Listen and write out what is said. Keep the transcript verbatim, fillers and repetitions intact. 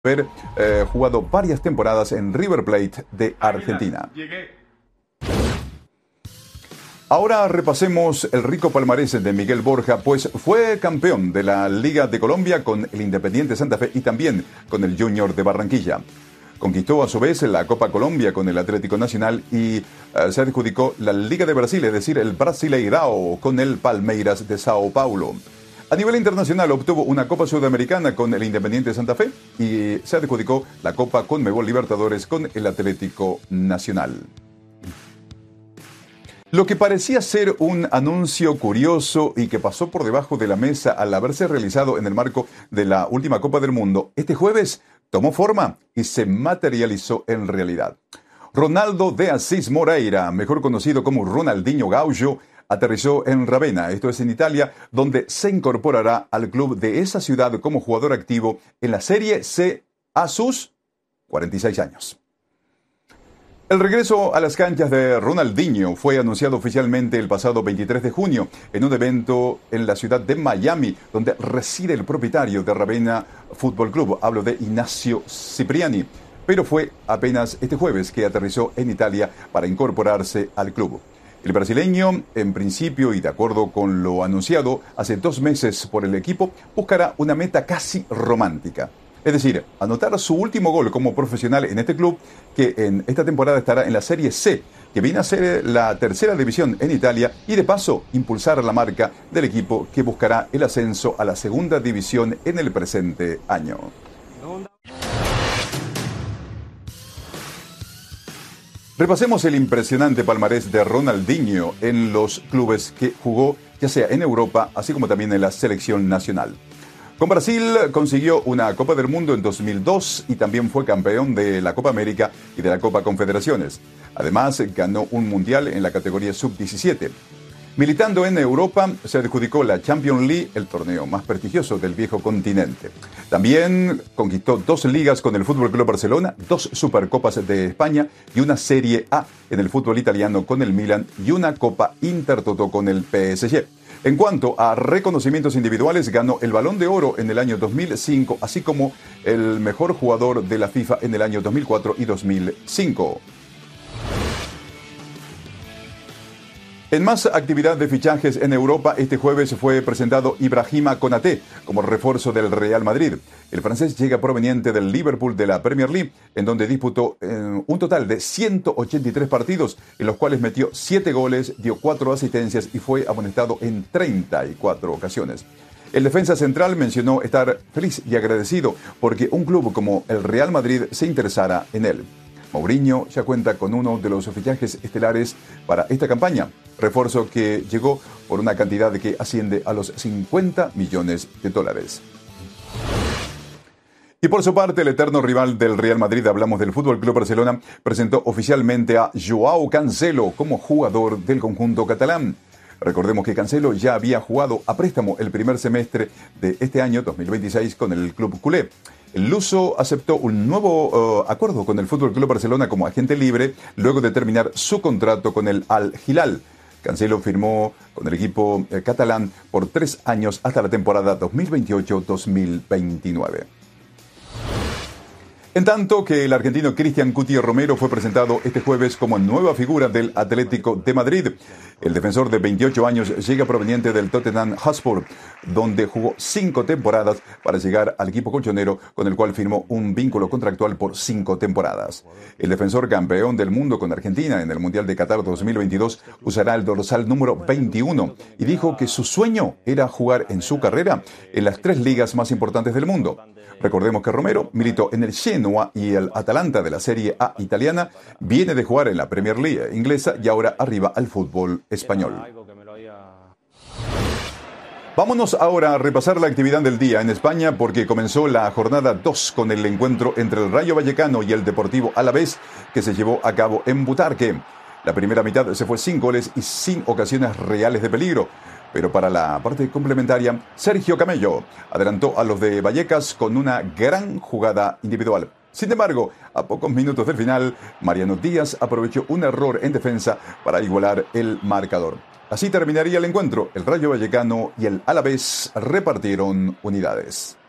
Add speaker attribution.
Speaker 1: haber eh, jugado varias temporadas en River Plate de Argentina. Ahora repasemos el rico palmarés de Miguel Borja, pues fue campeón de la Liga de Colombia con el Independiente Santa Fe y también con el Junior de Barranquilla. Conquistó a su vez la Copa Colombia con el Atlético Nacional y uh, se adjudicó la Liga de Brasil, es decir, el Brasileirao con el Palmeiras de Sao Paulo. A nivel internacional obtuvo una Copa Sudamericana con el Independiente Santa Fe y se adjudicó la Copa Conmebol Libertadores con el Atlético Nacional. Lo que parecía ser un anuncio curioso y que pasó por debajo de la mesa al haberse realizado en el marco de la última Copa del Mundo, este jueves tomó forma y se materializó en realidad. Ronaldo de Assis Moreira, mejor conocido como Ronaldinho Gaúcho, aterrizó en Ravenna, esto es en Italia, donde se incorporará al club de esa ciudad como jugador activo en la Serie C a sus cuarenta y seis años. El regreso a las canchas de Ronaldinho fue anunciado oficialmente el pasado veintitrés de junio en un evento en la ciudad de Miami, donde reside el propietario de Ravenna Fútbol Club. Hablo de Ignacio Cipriani, pero fue apenas este jueves que aterrizó en Italia para incorporarse al club. El brasileño, en principio y de acuerdo con lo anunciado hace dos meses por el equipo, buscará una meta casi romántica. Es decir, anotar su último gol como profesional en este club, que en esta temporada estará en la Serie C, que viene a ser la tercera división en Italia, y de paso impulsar la marca del equipo que buscará el ascenso a la segunda división en el presente año. Repasemos el impresionante palmarés de Ronaldinho en los clubes que jugó, ya sea en Europa, así como también en la selección nacional. Con Brasil consiguió una Copa del Mundo en dos mil dos y también fue campeón de la Copa América y de la Copa Confederaciones. Además, ganó un mundial en la categoría sub diecisiete. Militando en Europa, se adjudicó la Champions League, el torneo más prestigioso del viejo continente. También conquistó dos ligas con el Fútbol Club Barcelona, dos Supercopas de España y una Serie A en el fútbol italiano con el Milan y una Copa Intertoto con el P S G. En cuanto a reconocimientos individuales, ganó el Balón de Oro en el año dos mil cinco, así como el mejor jugador de la FIFA en el año dos mil cuatro y dos mil cinco. En más actividad de fichajes en Europa, este jueves fue presentado Ibrahima Konaté como refuerzo del Real Madrid. El francés llega proveniente del Liverpool de la Premier League, en donde disputó eh, un total de ciento ochenta y tres partidos, en los cuales metió siete goles, dio cuatro asistencias y fue amonestado en treinta y cuatro ocasiones. El defensa central mencionó estar feliz y agradecido porque un club como el Real Madrid se interesara en él. Mourinho ya cuenta con uno de los fichajes estelares para esta campaña, refuerzo que llegó por una cantidad que asciende a los cincuenta millones de dólares. Y por su parte, el eterno rival del Real Madrid, hablamos del Fútbol Club Barcelona, presentó oficialmente a Joao Cancelo como jugador del conjunto catalán. Recordemos que Cancelo ya había jugado a préstamo el primer semestre de este año dos mil veintiséis con el club culé. El luso aceptó un nuevo uh, acuerdo con el Fútbol Club Barcelona como agente libre luego de terminar su contrato con el Al Hilal. Cancelo firmó con el equipo eh, catalán por tres años hasta la temporada dos mil veintiocho dos mil veintinueve. En tanto que el argentino Cristian Cuti Romero fue presentado este jueves como nueva figura del Atlético de Madrid. El defensor de veintiocho años llega proveniente del Tottenham Hotspur, donde jugó cinco temporadas para llegar al equipo colchonero, con el cual firmó un vínculo contractual por cinco temporadas. El defensor campeón del mundo con Argentina en el Mundial de Qatar dos mil veintidós usará el dorsal número veintiuno y dijo que su sueño era jugar en su carrera en las tres ligas más importantes del mundo. Recordemos que Romero militó en el Genoa y el Atalanta de la Serie A italiana, viene de jugar en la Premier League inglesa y ahora arriba al fútbol español. Vámonos ahora a repasar la actividad del día en España porque comenzó la jornada dos con el encuentro entre el Rayo Vallecano y el Deportivo Alavés que se llevó a cabo en Butarque. La primera mitad se fue sin goles y sin ocasiones reales de peligro. Pero para la parte complementaria, Sergio Camello adelantó a los de Vallecas con una gran jugada individual. Sin embargo, a pocos minutos del final, Mariano Díaz aprovechó un error en defensa para igualar el marcador. Así terminaría el encuentro. El Rayo Vallecano y el Alavés repartieron unidades.